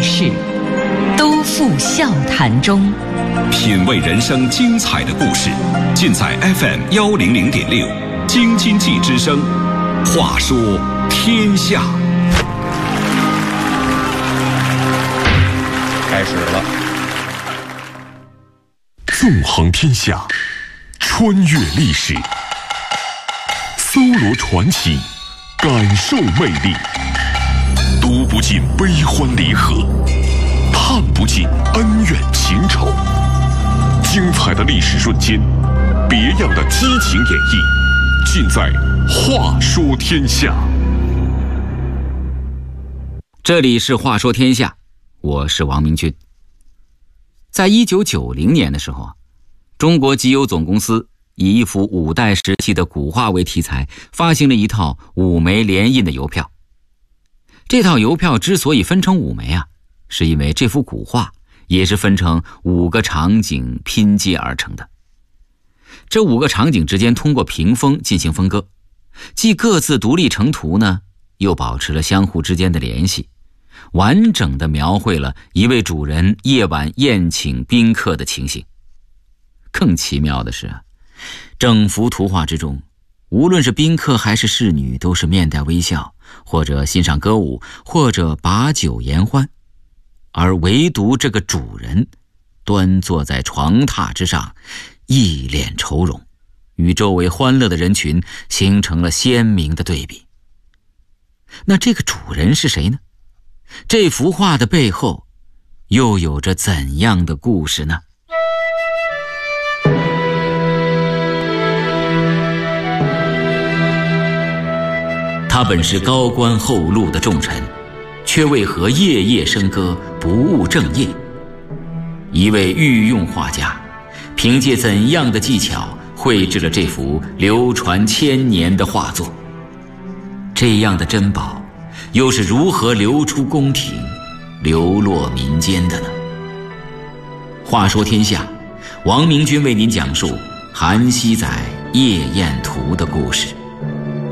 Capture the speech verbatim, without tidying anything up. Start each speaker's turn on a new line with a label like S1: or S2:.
S1: 事，都付笑谈中。
S2: 品味人生精彩的故事，尽在 F M 一零零点六京津冀之声。话说天下，
S3: 开始了。
S4: 纵横天下，穿越历史，搜罗传奇，感受魅力，读不尽悲欢离合，探不尽恩怨情仇。精彩的历史瞬间，别样的激情演绎，尽在《话说天下》。
S3: 这里是《话说天下》，我是王明军。在一九九零年的时候，中国集邮总公司以一幅五代时期的古画为题材，发行了一套五枚联印的邮票。这套邮票之所以分成五枚啊，是因为这幅古画也是分成五个场景拼接而成的。这五个场景之间通过屏风进行分割，既各自独立成图呢，又保持了相互之间的联系，完整地描绘了一位主人夜晚宴请宾客的情形。更奇妙的是，整幅图画之中，无论是宾客还是侍女，都是面带微笑，或者欣赏歌舞，或者把酒言欢，而唯独这个主人端坐在床榻之上，一脸愁容，与周围欢乐的人群形成了鲜明的对比。那这个主人是谁呢？这幅画的背后又有着怎样的故事呢？他本是高官厚禄的重臣，却为何夜夜笙歌，不务正业？一位御用画家，凭借怎样的技巧绘制了这幅流传千年的画作？这样的珍宝又是如何流出宫廷，流落民间的呢？话说天下，王明军为您讲述韩熙载夜宴图的故事。